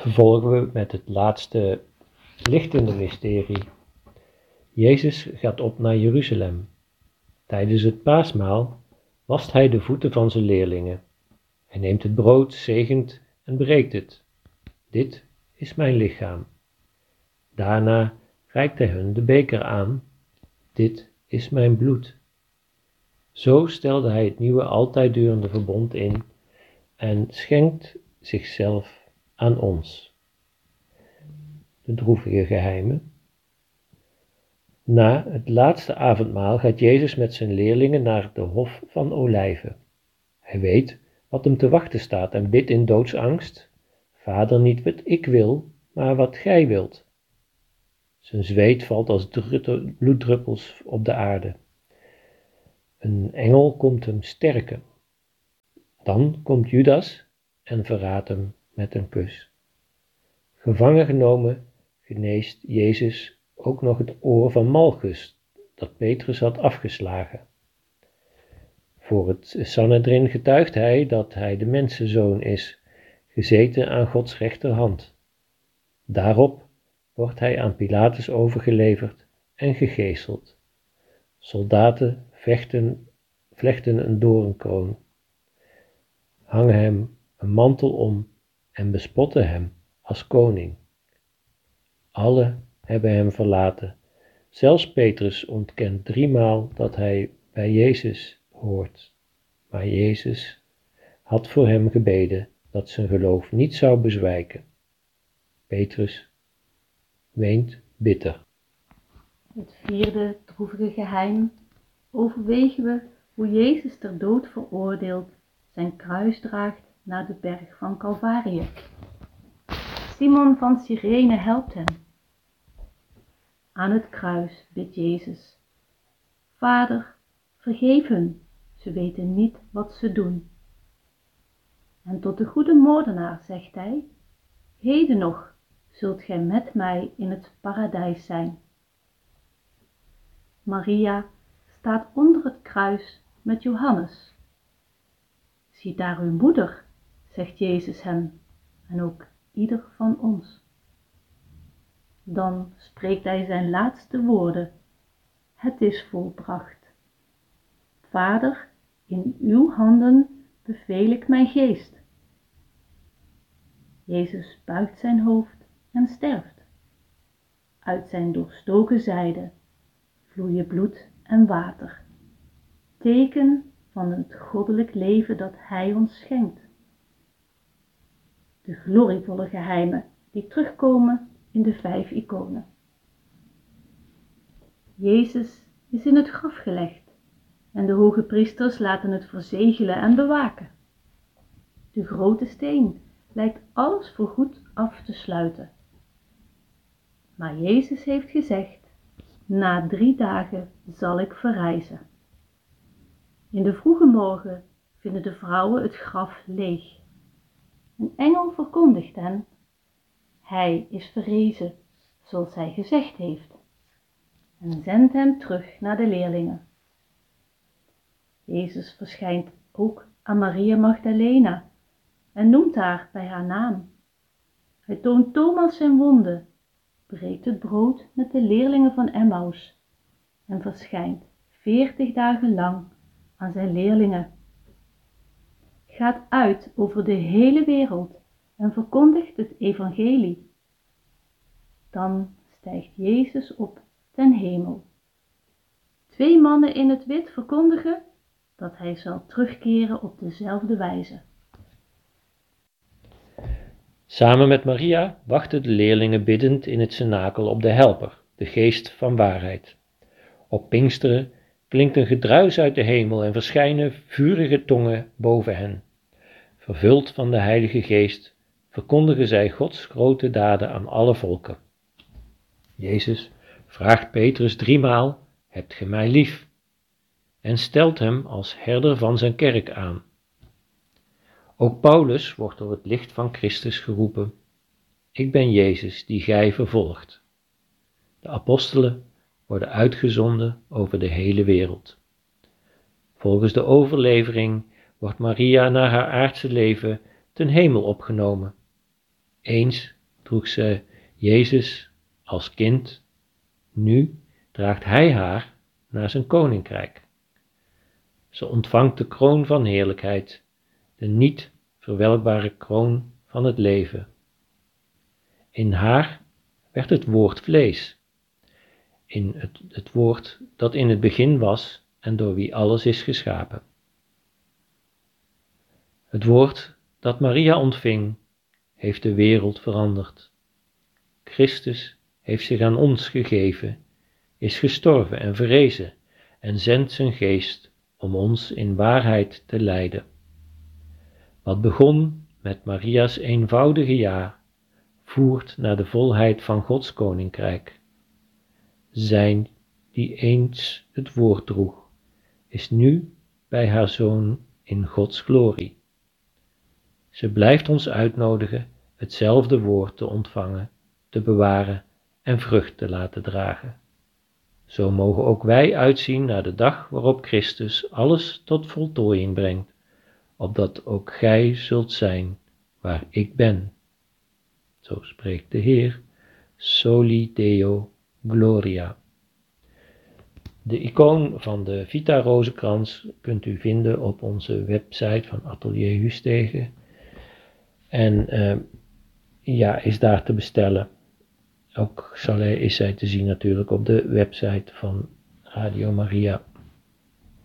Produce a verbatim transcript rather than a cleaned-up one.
vervolgen we met het laatste lichtende mysterie. Jezus gaat op naar Jeruzalem. Tijdens het paasmaal wast hij de voeten van zijn leerlingen. Hij neemt het brood, zegent en breekt het. Dit is mijn lichaam. Daarna reikt hij hun de beker aan. Dit is mijn bloed. Zo stelde hij het nieuwe altijd durende verbond in en schenkt zichzelf aan ons. De droevige geheimen. Na het laatste avondmaal gaat Jezus met zijn leerlingen naar de Hof van Olijven. Hij weet wat hem te wachten staat en bidt in doodsangst: Vader, niet wat ik wil, maar wat gij wilt. Zijn zweet valt als bloeddruppels op de aarde. Een engel komt hem sterken. Dan komt Judas en verraadt hem met een kus. Gevangen genomen geneest Jezus ook nog het oor van Malchus, dat Petrus had afgeslagen. Voor het Sanhedrin getuigt hij dat hij de mensenzoon is, gezeten aan Gods rechterhand. Daarop wordt hij aan Pilatus overgeleverd en gegezeld. Soldaten vechten, vlechten een doornkroon, hangen hem een mantel om en bespotten hem als koning. Alle hebben hem verlaten. Zelfs Petrus ontkent driemaal dat hij bij Jezus hoort. Maar Jezus had voor hem gebeden dat zijn geloof niet zou bezwijken. Petrus weent bitter. Het vierde droevige geheim overwegen we hoe Jezus ter dood veroordeeld zijn kruis draagt naar de berg van Calvarië. Simon van Cyrene helpt hem. Aan het kruis bidt Jezus: Vader, vergeef hun, ze weten niet wat ze doen. En tot de goede moordenaar zegt hij: Heden nog zult gij met mij in het paradijs zijn. Maria staat onder het kruis met Johannes. Zie daar uw moeder, zegt Jezus hem, en ook ieder van ons. Dan spreekt hij zijn laatste woorden: Het is volbracht. Vader, in uw handen beveel ik mijn geest. Jezus buigt zijn hoofd en sterft. Uit zijn doorstoken zijde vloeien bloed en water, teken van het goddelijk leven dat hij ons schenkt. De glorievolle geheimen die terugkomen in de vijf iconen. Jezus is in het graf gelegd en de hoge priesters laten het verzegelen en bewaken. De grote steen lijkt alles voorgoed af te sluiten. Maar Jezus heeft gezegd: Na drie dagen zal ik verrijzen. In de vroege morgen vinden de vrouwen het graf leeg. Een engel verkondigt hen: Hij is verrezen, zoals hij gezegd heeft, en zendt hem terug naar de leerlingen. Jezus verschijnt ook aan Maria Magdalena en noemt haar bij haar naam. Hij toont Thomas zijn wonden, breekt het brood met de leerlingen van Emmaus en verschijnt veertig dagen lang aan zijn leerlingen. Gaat uit over de hele wereld en verkondigt het evangelie. Dan stijgt Jezus op ten hemel. Twee mannen in het wit verkondigen dat hij zal terugkeren op dezelfde wijze. Samen met Maria wachten de leerlingen biddend in het cenakel op de Helper, de geest van waarheid. Op Pinksteren klinkt een gedruis uit de hemel en verschijnen vurige tongen boven hen. Vervuld van de Heilige Geest verkondigen zij Gods grote daden aan alle volken. Jezus vraagt Petrus driemaal: Hebt ge mij lief? En stelt hem als herder van zijn kerk aan. Ook Paulus wordt door het licht van Christus geroepen: Ik ben Jezus die gij vervolgt. De apostelen worden uitgezonden over de hele wereld. Volgens de overlevering wordt Maria na haar aardse leven ten hemel opgenomen. Eens droeg ze Jezus als kind. Nu draagt hij haar naar zijn koninkrijk. Ze ontvangt de kroon van heerlijkheid, de niet verwelkbare kroon van het leven. In haar werd het woord vlees, in het, het woord dat in het begin was en door wie alles is geschapen. Het woord dat Maria ontving, heeft de wereld veranderd. Christus heeft zich aan ons gegeven, is gestorven en verrezen en zendt zijn geest om ons in waarheid te leiden. Wat begon met Maria's eenvoudige ja, voert naar de volheid van Gods koninkrijk. Zij die eens het woord droeg, is nu bij haar Zoon in Gods glorie. Ze blijft ons uitnodigen hetzelfde woord te ontvangen, te bewaren en vrucht te laten dragen. Zo mogen ook wij uitzien naar de dag waarop Christus alles tot voltooiing brengt, opdat ook gij zult zijn waar ik ben. Zo spreekt de Heer, Soli Deo Gloria. De icoon van de Vita Rozenkrans kunt u vinden op onze website van Atelier Hustegen. En uh, ja, is daar te bestellen. Ook zal hij, is zij te zien natuurlijk op de website van Radio Maria.